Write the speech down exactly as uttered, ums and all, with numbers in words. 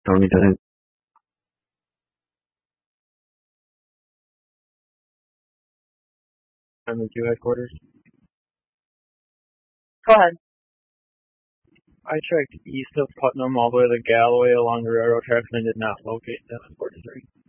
Tony doesn't. I'm in two headquarters. Go ahead. I checked east of Putnam all the way to Galloway along the railroad tracks and I did not locate seven forty-three.